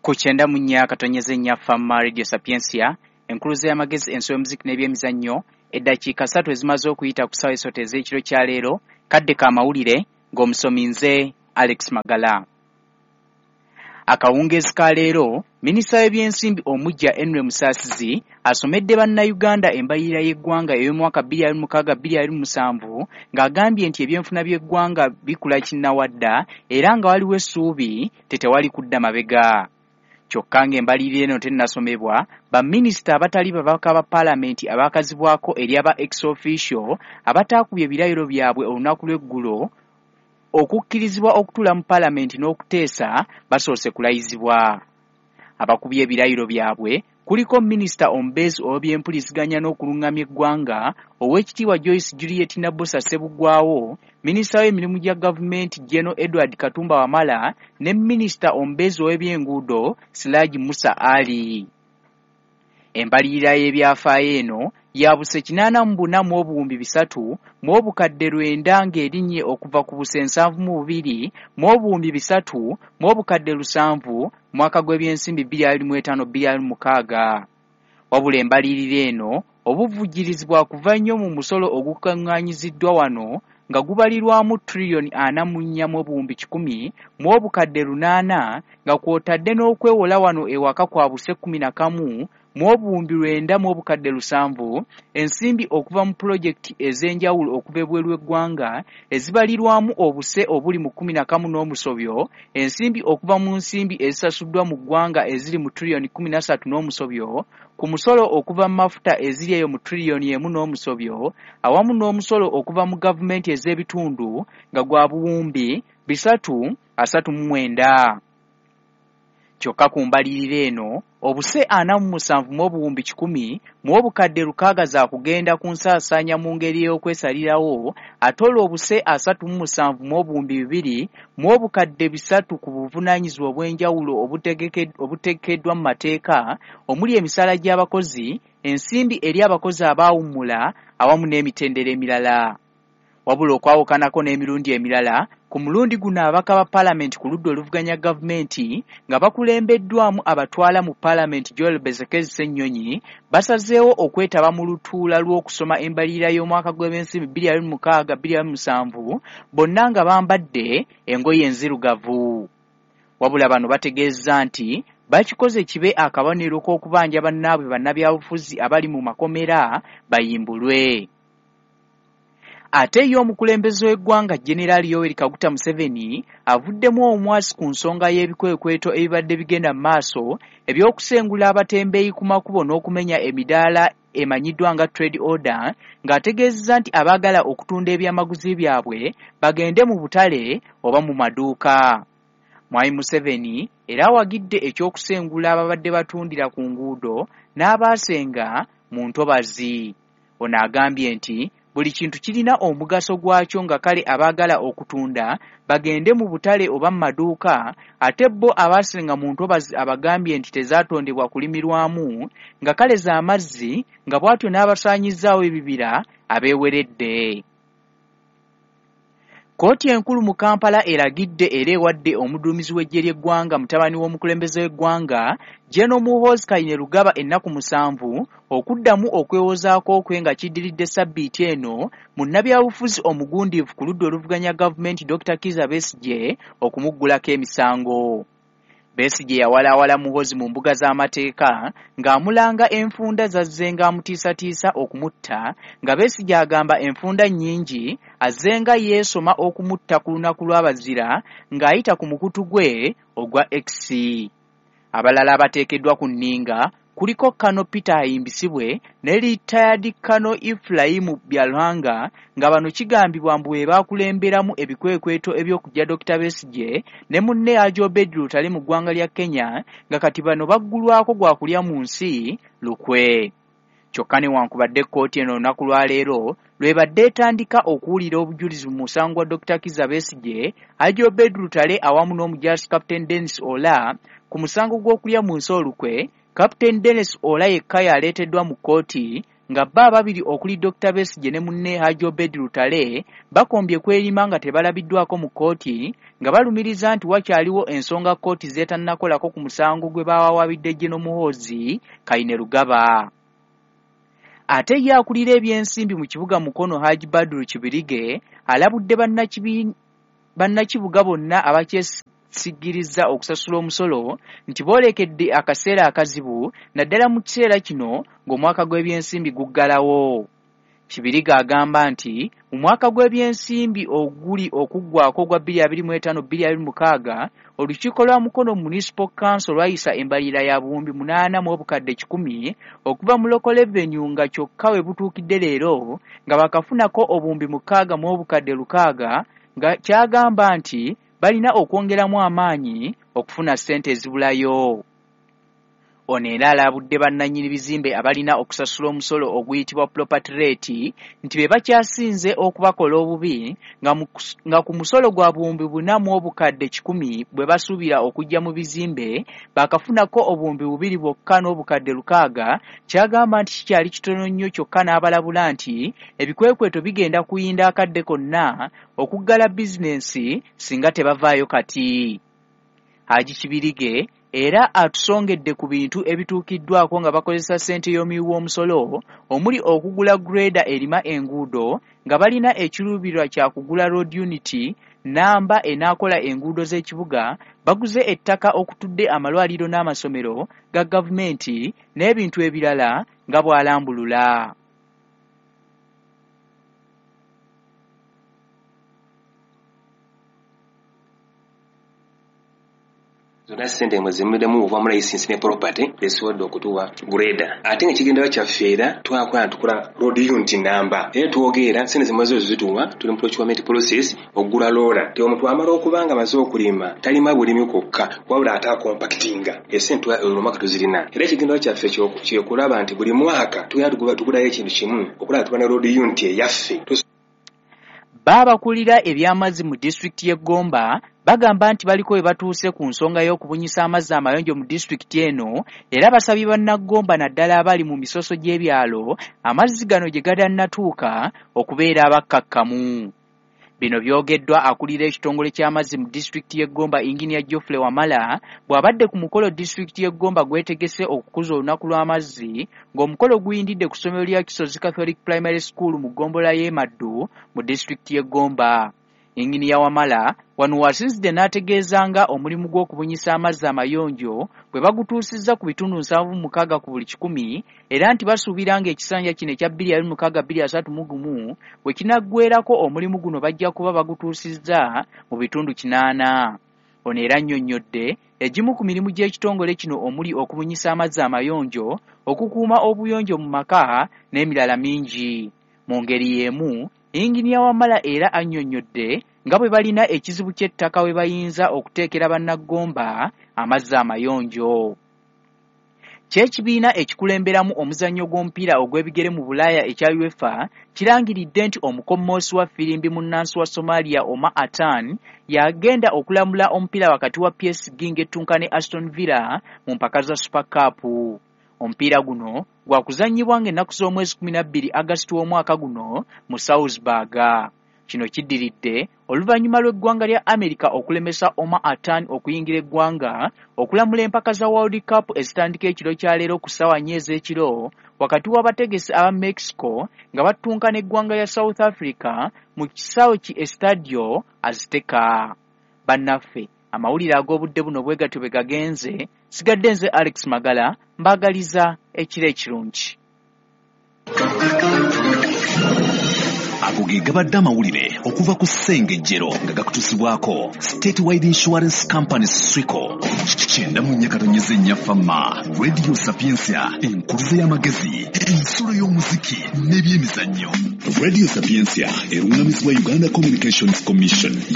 Ku 9 Fama Radio Sapiensia, enkuluze y'amagezi ensobe muziki n'ebyemizannyo, eddakiika 3 ezimaze okuyita ku ssaawa esooto ez'ekiro kya leero, kadde ka mawulire ng'omusomi nze Alex Magala. Akawungeezi ka leero, minisita w'ebyensimbi omujja Henry Musaasizi asomedde bannayuganda embalirira y'eggwanga ey'omwaka 2026-2027 ng'agambye nti ebyenfuna by'eggwanga bikula kinnawadda era nga waliwo essuubi tetewali kudda mabega. Kyokka ng'embalirira eno tennasomebwa, baminisita abatali babaka ba paalamenti abaakazibwako eri aba ex officio abataakubye ebirayiro byabwe olunaku lw'eggulo okukkirizibwa okutuula mu paalamenti n'okuteesa basoose kulayizibwa. Abakubye ebirayiro byabwe kuliko minisita omubeezi ow'ebyempuliziganya n'okulungamya eggwanga Oweekitiibwa Joyce Juliet Nabbosa Ssebuggwawo, minisita w'emirimu gya gavumenti General Edward Katumba Wamala ne minisita omubeezi ow'ebyenguudo Siraji Musa Ali. Embalirira y'ebyafaayo eno yabuse 84,300 mu obukadde 9 ng'erinnye okuva ku buse 72 mu obuwumbi 300 mu obukadde 7 mwaka gw'ebyensimbi 2025-2026. Wabula embalirira eno obuvujjirizibwa kuva nnyo mu musolo ogukaŋŋaanyiziddwa wano nga gubalirwamu triliyoni 44 mu obuwumbi 10 mu obukadde 8 nga kw'otadde n'okwewola wano ewaka kwa buse 11 mu obuwumbi 9 mu obukadde 7 ensimbi okuva mu pulojekiti ez'enjawulo okuva ebweru w'eggwanga ezibalirwamu obuse obuli mu 11 n'omusobyo, ensimbi okuva mu nsimbi ezisasuddwa mu ggwanga eziri mu triliyoni 13 n'omusobyo, ku musolo okuva mu mafuta eziri eyo mu triliyoni 1 n'omusobyo, awamu n'omusolo okuva mu gavumenti ez'ebitundu nga gwa buwumbi 339. Kyokka ku mbalirira eno obuse 47 mu obuwumbi 10 mu obukadde 6 za kugenda ku nsaasaanya mu ngeri y'okwesalirawo ate olwo obuse 37 mu obuwumbi 2 mu obukadde 3 ku buvunaanyizibwa obw'enjawulo obutegekeddwa mu mateeka omuli emisaala gy'abakozi, ensimbi eri abakozi abaawummula awamu n'emitendera emirala. Wabula okwawukanako n'emirundi emirala, ku mulundi guno ababaka ba paalamenti ku ludda oluvuganya gavumenti nga bakulembeddwamu abatwala mu paalamenti Joel Bezekezi Ssennyonyi basazeewo okwetaba mu lutuula lw'okusoma embalirira y'omwaka gw'ebyensimbi 2026-2027 bonna nga bambadde engoye enzirugavu. Wabula bano bategeezza nti bakikoze kibe akabonero k'okubanja bannaabwe bannabyabufuzi abali mu makomera bayimbulwe. Ate y'omukulembeze w'eggwanga General Yoweri Kaguta Museveni avuddemu omwasi ku nsonga y'ebikwekweto ebibadde bigenda mu maaso eby'okusengula abatembeeyi ku makubo n'okumenya emidaala emanyiddwa nga trade order ng'ategeezezza nti abaagala okutunda ebyamaguzi byabwe bagende mu butale oba mu maduuka. Mwami Museveni era awagidde ekyokusengula ababadde batundira ku nguudo n'abaasenga mu ntobazi. Ono agambye nti buli kintu kirina omugaso gwakyo nga kale abaagala okutunda bagende mu butale oba mu maduuka ate bo abaasenga mu ntobazi abagambye nti tezaatondebwa kulimirwamu nga kale z'amazzi nga bw'atyo n'abasaanyizzaawo ebibira abeeweredde. Kkooti enkulu mu Kampala eragidde era ewadde omuduumizi w'eggye ly'eggwanga mutabani w'omukulembeze w'eggwanga General Muhoozi Kainerugaba ennaku 7 okuddamu okwewozaako kwe nga kiddiridde sabbiiti eno munnabyabufuzi omugundiivu ku ludda oluvuganya gavumenti Dr. Kizza Besigye okumuggulako emisango. Besigye yawalaawala Muhoozi mu mbuga z'amateeka ng'amulanga enfunda zazzenga amutiisatiisa okumutta nga Besigye agamba enfunda nnyingi azzenga yeesoma okumutta ku lunaku lw'abazira ng'ayita ku mukutu gwe ogwa X. Abalala abateekeddwa ku nninga kuliko Kano Peter Ayimbisibwe ne retired Kano Ephraim Byalwanga nga bano kigambibwa mbu bwe baakulemberamu ebikwekweto eby'okujja Dr. Besigye ne munne Ajobed Lutale mu ggwanga lya Kenya nga kati bano baggulwako gwa kulya mu nsi lukwe. Kyokka newankubadde kkooti eno olunaku lwa leero lwebadde etandika okuwulira obujulizi mu musango gwa Dr. Kizza Besigye, Ajobed Lutale awamu n'omujaasi Captain Dennis Ola ku musango gw'okulya mu nsi olukwe, Captain Dennis Ola yekka yaleeteddwa mu kkooti nga bba ababiri okuli Dr. Besigye ne munne Haji Obed Lutale bakombye kwerima nga tebalabiddwako mu kkooti nga balumiriza nti wakyaliwo ensonga kkooti zeetannakolako ku musango gwe baawawabidde General Muhoozi Kainerugaba. Ate ye akulira ebyensimbi mu kibuga Mukono Haji Badru Kibirige alabudde bannakibuga bonna abakyesigiriza okusasula omusolo nti boolekedde akaseera akazibu naddala mu kiseera kino ng'omwaka gw'ebyensimbi guggalawo. Kibiriga agamba nti mu mwaka gw'ebyensimbi oguli okuggwako gwa 2025-2026 olukiiko lwa Mukono Municipal Council lwayisa embalirira ya buwumbi 8 mu obukadde 10 okuva mu local revenue nga kyokka we butuukidde leero nga bakafunako obuwumbi 6 mu obukadde 6 nga kyagamba nti balina okwongeramu amaanyi okufuna ssente ezibulayo. Ono era alabudde bannannyini bizimbe abalina okusasula omusolo oguyitibwa property rate nti be bakyasinze okubakola obubi nga ku musolo gwa buwumbi 4 mu obukadde 10 bwe basuubira okujja mu bizimbe bakafunako obuwumbi 2 bwokka n'obukadde 6 kyagamba nti kikyali kitono nnyo kyokka n'abalabula nti ebikwekweto bigenda kuyinda akadde konna okuggala bizinensi singa tebavaayo kati. Haji Kibirige era atusongedde ku bintu ebituukiddwako nga bakozesa ssente y'omuwi w'omusolo omuli okugula greda erima enguudo nga balina ekiruubirirwa kya kugula road unity namba enaakola enguudo z'ekibuga, baguze ettaka okutudde amalwaliro n'amasomero ga gavumenti n'ebintu ebirala nga bw'alambulula. Zona sente mwezimidemu uva muri license ne property esodo okutuwa greda ate ng'ekigendewa kyafeera twakola tukula road unit number tuwogera sente zimaze zituwa tuli mu procurement process ogula lola te omuntu amala okubanga maze okulima talima bulimi kokka wabula ata compactinga esente olumaka tuzirina era ekigendewa kyaffe kyokulaba nti buli mwaka tugulayo ekintu kimu okulaba tubana road unit eyaffe. Baabakulira eby'amazzi mu disitulikiti y'e Gomba bagamba nti baliko we batuuse ku nsonga y'okubunyisa amazzi amayonjo mu disitulikiti eno era basabye bannagomba naddala abali mu misoso gy'ebyalo amazzi gano gye gadannatuuka okubeera abakkakkamu. Bino byogeddwa akulira ekitongole ky'amazzi mu disitulikiti y'e Gomba Engineer Geoffrey Wamala bw'abadde ku mukolo disitulikiti y'e Gomba gwetegese okukuza olunaku lw'amazzi ng'omukolo guyindidde ku ssomero lya Kisozi Catholic Primary School mu ggombolola y'e Maddu mu disitulikiti y'e Gomba. Engineer Wamala wano wasinzidde n'ategeeza nga omulimu gw'okubunyisa amazzi amayonjo bwe bagutuusizza ku bitundu 7.6 ku buli 100 era nti basuubira ng'ekisanja kino ekya 2026-2031 bwe kinaggweerako omulimu guno bajja kuba bagutuusizza mu bitundu 8. Ono era annyonnyodde egimu ku mirimu gy'ekitongole kino omuli okubunyisa amazzi amayonjo, okukuuma obuyonjo mu maka n'emirala mingi. Mu ngeri y'emu Engineer Wamala era annyonnyodde nga bwe balina ekizibu ky'ettaka we bayinza okuteekera bannagomba amazzi amayonjo. Ky'ekibiina ekikulemberamu omuzannyo gw'omupiira ogw'ebigere mu Bulaaya ekya UEFA kirangiridde nti omukommoosi wa ffirimbi munnansi wa Somalia Omar Atan yagenda okulamula omupiira wakati wa PSG ng'ettunka ne Aston Villa mu mpaka za Super Cup. Omupiira guno gwakuzannyibwa ng'ennaku z'omwezi 12 August w'omwaka guno mu Salzburg. Kino kiddiridde oluvannyuma lw'eggwanga lya Amerika okulemesa Omar Atan okuyingira eggwanga okulamula empaka za World Cup ezitandika ekiro kya leero ku ssaawa 4 ez'ekiro wakati w'abategesi aba Mexico nga battunka n'eggwanga lya South Africa mu kisaawe ki Estadio Azteca. Bannaffe amawulire ag'obudde buno bwe gatyo bwe gagenze, sigadde nze Alex Magala mbaagaliza ekiro ekirungi. Ago ge gabadde amawulire okuva ku Ssengejjero nga gakutusibwako Statewide Insurance Company Swico. Kyenda mu nnyakatonyeze nnyafama Radio Sapiensia, enkuluze y'amagezi, ensulo y'omuziki n'ebyemizannyo. Radio Sapiensia erungamizibwa Uganda Communications Commission.